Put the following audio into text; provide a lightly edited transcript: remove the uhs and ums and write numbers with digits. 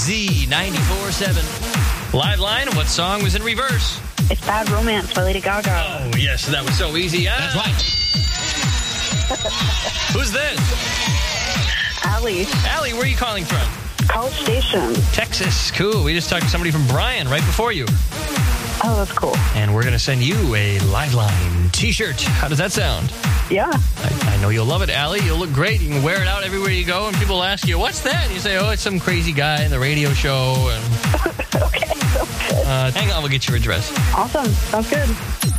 WBZ 94.7. Live line, what song was in reverse? It's Bad Romance by Lady Gaga. Oh, yes, that was so easy. That's right. Who's this? Allie. Allie, where are you calling from? College Station. Texas. Cool. We just talked to somebody from Bryan right before you. Oh, that's cool. And we're going to send you a Live Line t-shirt. How does that sound? Yeah. I know you'll love it, Allie. You'll look great. You can wear it out everywhere you go, and people will ask you, what's that? And you say, oh, it's some crazy guy in the radio show. And Okay, sounds good. hang on, we'll get your address. Awesome. Sounds good.